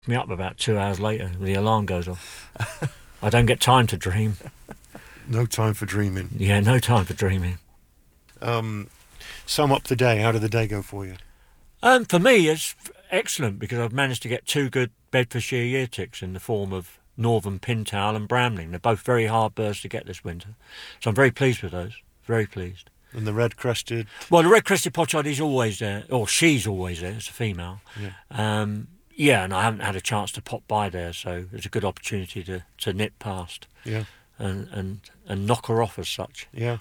Me up about 2 hours later, the alarm goes off. I don't get time to dream. No time for dreaming. Yeah, no time for dreaming. Sum up the day. How did the day go for you? For me, it's excellent because I've managed to get two good Bedfordshire year ticks in the form of Northern Pintail and Bramling. They're both very hard birds to get this winter. So I'm very pleased with those. Very pleased. And the red-crested? Well, the red-crested pochard is always there, or she's always there. It's a female. Yeah. Yeah, and I haven't had a chance to pop by there, so it's a good opportunity to nip past. Yeah. And knock her off as such. Yeah.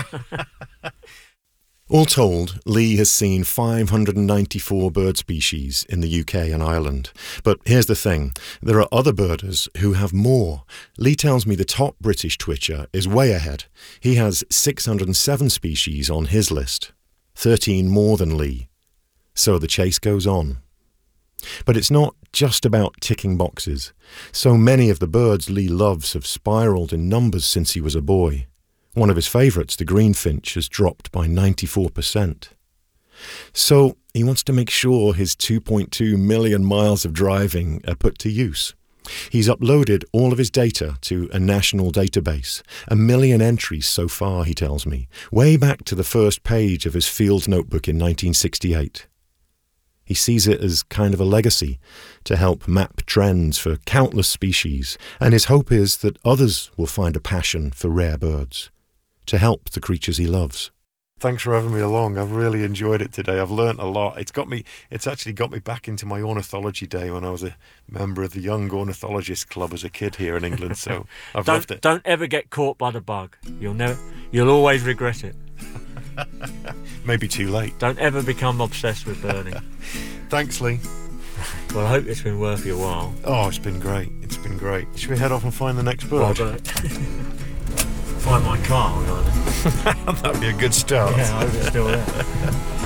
All told, Lee has seen 594 bird species in the UK and Ireland. But here's the thing, there are other birders who have more. Lee tells me the top British twitcher is way ahead. He has 607 species on his list, 13 more than Lee. So the chase goes on. But it's not just about ticking boxes. So many of the birds Lee loves have spiralled in numbers since he was a boy. One of his favourites, the greenfinch, has dropped by 94%. So he wants to make sure his 2.2 million miles of driving are put to use. He's uploaded all of his data to a national database, 1 million entries so far, he tells me, way back to the first page of his field notebook in 1968. He sees it as kind of a legacy to help map trends for countless species, and his hope is that others will find a passion for rare birds, to help the creatures he loves. Thanks for having me along. I've really enjoyed it today. I've learnt a lot. It's actually got me back into my ornithology day when I was a member of the Young Ornithologist Club as a kid here in England, so I've loved it. Don't ever get caught by the bug. You'll always regret it. Maybe too late. Don't ever become obsessed with burning. Thanks, Lee. Well, I hope it's been worth your while. Oh, it's been great. It's been great. Should we head off and find the next bird? Well, find my car. That'd be a good start. Yeah, I hope it's still there.